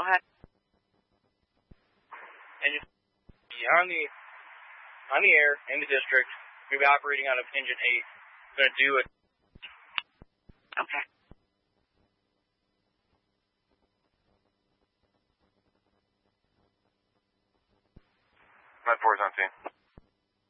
Go ahead. And you're on the air in the district. We'll be operating out of engine 8. Going to do it. Okay. Med 4's on scene.